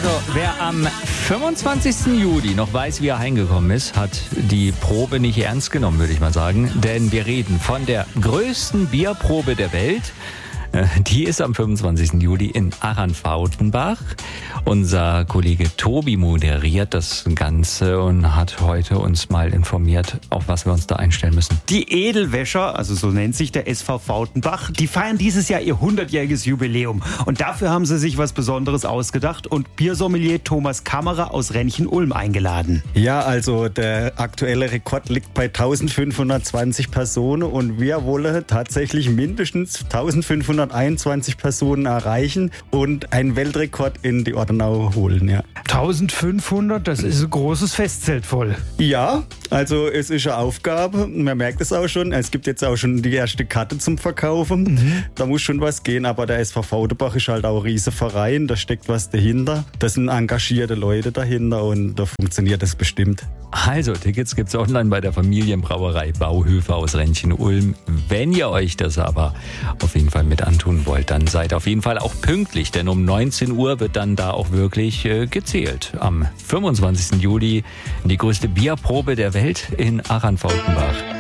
Also, wer am 25. Juli noch weiß, wie er heimgekommen ist, hat die Probe nicht ernst genommen, würde ich mal sagen. Denn wir reden von der größten Bierprobe der Welt. Die ist am 25. Juli in Ahrnfautenbach. Unser Kollege Tobi moderiert das Ganze und hat heute uns mal informiert, auf was wir uns da einstellen müssen. Die Edelwäscher, also so nennt sich der SV Fautenbach, die feiern dieses Jahr ihr 100-jähriges Jubiläum. Und dafür haben sie sich was Besonderes ausgedacht und Biersommelier Thomas Kammerer aus Renchen-Ulm eingeladen. Ja, also der aktuelle Rekord liegt bei 1520 Personen und wir wollen tatsächlich mindestens 1521 Personen erreichen und einen Weltrekord in die Ortenau holen. Ja. 1500, das ist ein großes Festzelt voll. Ja, also es ist eine Aufgabe, man merkt es auch schon. Es gibt jetzt auch schon die erste Karte zum Verkaufen. Da muss schon was gehen, aber der SV Fautenbach ist halt auch ein riesiger Verein, da steckt was dahinter. Da sind engagierte Leute dahinter und da funktioniert das bestimmt. Also, Tickets gibt's online bei der Familienbrauerei Bauhöfe aus Renchen-Ulm. Wenn ihr euch das aber auf jeden Fall mit antun wollt, dann seid auf jeden Fall auch pünktlich, denn um 19 Uhr wird dann da auch wirklich gezählt. Am 25. Juli die größte Bierprobe der Welt in Ahrnfautenbach.